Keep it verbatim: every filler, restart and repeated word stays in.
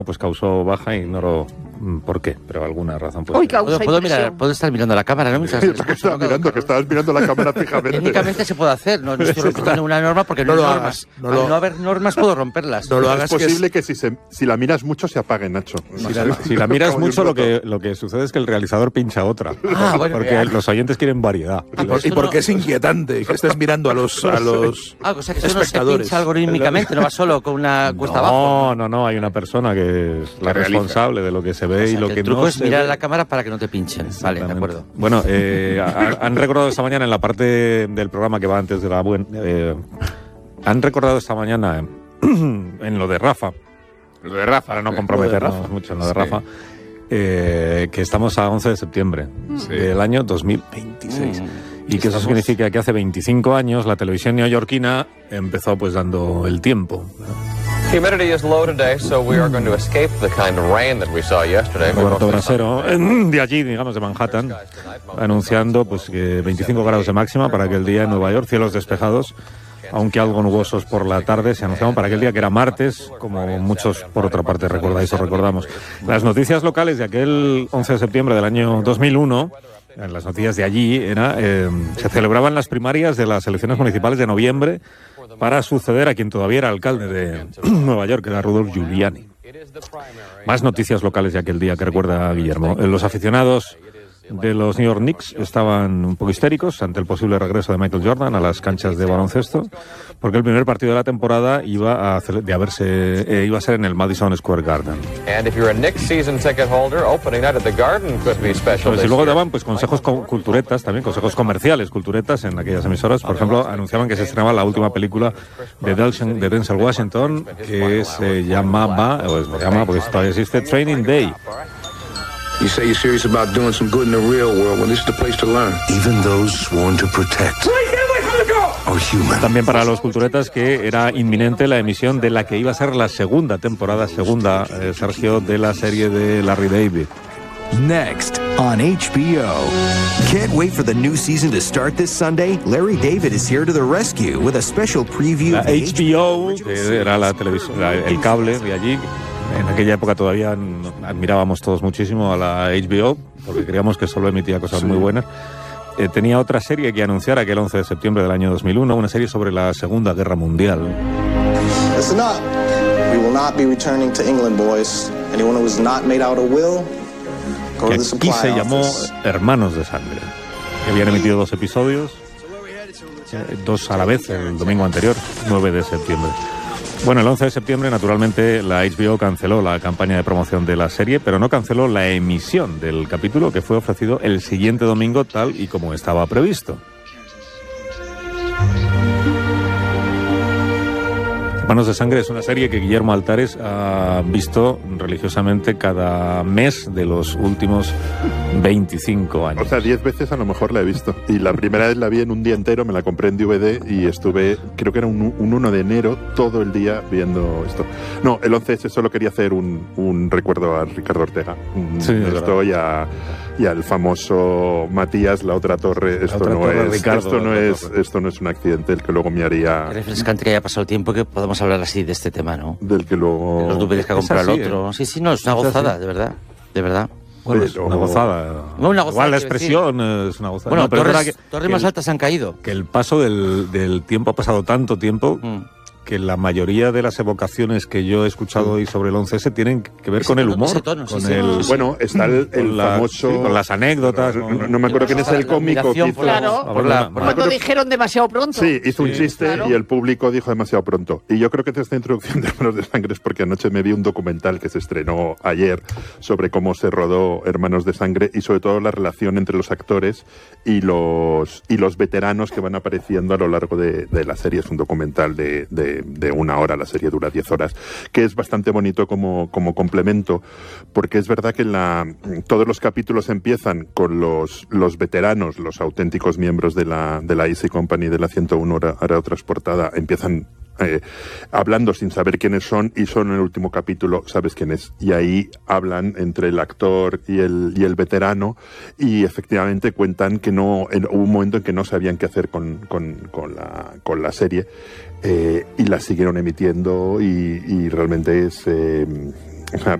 pues causó baja, ignoro por qué, pero alguna razón puede Uy, ser. causa ¿Puedo, puedo, mirar, puedo estar mirando la cámara, ¿no? Mientras Sí, que estabas mirando, que estabas mirando la cámara fijamente. Técnicamente se puede hacer, no, no estoy rompiendo ninguna norma porque no, No hay lo normas. hagas, no Al lo- no haber normas puedo romperlas. No lo Es hagas, que posible es- que, si, se, si la miras mucho se apague, Nacho. Si la, si la miras Como de un mucho, lo plato. que, lo que sucede es que el realizador pincha otra. Ah, bueno, porque ya. los oyentes quieren variedad. Y, por- y porque es inquietante que estés mirando a los, a los Ah, o sea que eso no se espectadores. pincha algorítmicamente, no va solo con una cuesta abajo. No, no, no, hay una persona que es la Que realiza. responsable de lo que se ve O sea, y lo que que el truco no es se mirar ve. a la cámara para que no te pinchen. Vale, de Exactamente. acuerdo. Bueno, eh, ha- han recordado esta mañana en la parte del programa que va antes de la buena... Eh, han recordado esta mañana en lo de Rafa, Lo de Rafa. para no sí. comprometernos Lo de Rafa. mucho en lo de Sí. Rafa, eh, que estamos a once de septiembre Sí. del año dos mil veintiséis. Mm. Y que eso Estamos- significa que hace veinticinco años la televisión neoyorquina empezó pues dando el tiempo. Humidity is low today, so we are going to escape the kind of rain that we saw yesterday. Roberto Brasero, de allí, digamos, de Manhattan, anunciando pues que veinticinco grados de máxima para aquel día en Nueva York, cielos despejados, aunque algo nubosos por la tarde, se anunciaban para aquel día que era martes, como muchos por otra parte recordáis o recordamos. Las noticias locales de aquel once de septiembre del año dos mil uno, en las noticias de allí, era eh, se celebraban las primarias de las elecciones municipales de noviembre para suceder a quien todavía era alcalde de Nueva York, que era Rudolph Giuliani. Más noticias locales de aquel día que recuerda Guillermo. Eh, Los aficionados de los New York Knicks estaban un poco histéricos ante el posible regreso de Michael Jordan a las canchas de baloncesto, porque el primer partido de la temporada iba a, cele- de haberse, eh, iba a ser en el Madison Square Garden. And if you're a Knicks season ticket holder, opening night at the Garden could be special. Pues, this y luego year. daban pues consejos co- culturetas, también consejos comerciales, culturetas en aquellas emisoras. Por ejemplo, anunciaban que se estrenaba la última película de Denzel, de Denzel Washington, que se llamaba, o se llama, porque todavía existe, Training Day. You say you're serious about doing some good in the real world. Well, this is the place to learn. Even those sworn to protect are human. También para los culturetas que era inminente la emisión de la que iba a ser la segunda temporada, segunda, eh, Sergio, de la serie de Larry David. Next on H B O. Can't wait for the new season to start this Sunday? Larry David is here to the rescue with a special preview La of the H B O, que era la televisión, la- el cable de allí. En aquella época todavía n- admirábamos todos muchísimo a la H B O, porque creíamos que solo emitía cosas muy buenas. Eh, tenía otra serie que anunciar aquel once de septiembre del año dos mil uno, una serie sobre la Segunda Guerra Mundial. Listen up. We will not be returning to England, boys. Anyone who has not made out a will, go Que to the aquí supply se llamó office. Hermanos de Sangre. Que habían emitido dos episodios, eh, dos a la vez, el domingo anterior, nueve de septiembre. Bueno, el once de septiembre, naturalmente, la H B O canceló la campaña de promoción de la serie, pero no canceló la emisión del capítulo, que fue ofrecido el siguiente domingo, tal y como estaba previsto. Hermanos de Sangre es una serie que Guillermo Altares ha visto religiosamente cada mes de los últimos veinticinco años. O sea, diez veces a lo mejor la he visto. Y la primera vez la vi en un día entero, me la compré en D V D y estuve, creo que era un, un uno de enero, todo el día viendo esto. No, el once ese solo quería hacer un, un recuerdo a Ricardo Ortega. Un, Sí, es esto y, a, y al famoso Matías, la otra torre. Esto, otra no, torre, es, Ricardo, esto, la no otra es, torre. esto no es un accidente, el que luego me haría... Es refrescante que haya pasado el tiempo que podamos hablar así de este tema, ¿no? Del que luego... De los D V Ds que ha Es comprado así, el otro. ¿eh? Sí, sí, no, es una Es así. gozada, de verdad. De verdad. Bueno, es Pero- una gozada. No, una gozada, Igual la quiero expresión es una gozada. Bueno, No, pero es torres, verdad que- torres que más el- altas han caído. que el paso del, del tiempo ha pasado tanto tiempo Mm. que la mayoría de las evocaciones que yo he escuchado hoy sobre el once ese tienen que ver Ese con el tono, humor, ese tono, sí, con sí. el Bueno, está el, el con la- famoso... sí, con las anécdotas, No, con- no- no me acuerdo quién es el La cómico que admiración hizo... por la- Claro. por la- No me por la- Cuando dijeron demasiado pronto. Sí, hizo un Sí, chiste claro. y el público dijo demasiado pronto. Y yo creo que esta introducción de Hermanos de Sangre es porque anoche me vi un documental que se estrenó ayer sobre cómo se rodó Hermanos de Sangre y sobre todo la relación entre los actores y los, y los veteranos que van apareciendo a lo largo de, de la serie. Es un documental de, de, de una hora, la serie dura diez horas, que es bastante bonito como, como complemento, porque es verdad que la, todos los capítulos empiezan con los, los veteranos, los auténticos miembros de la, de la Easy Company, de la ciento uno hora, hora transportada, empiezan eh, hablando sin saber quiénes son y son en el último capítulo sabes quién es. Y ahí hablan entre el actor y el, y el veterano y efectivamente cuentan que no, en, hubo un momento en que no sabían qué hacer con, con, con, la, con la serie eh, y la siguieron emitiendo y, y realmente es... Eh, O sea,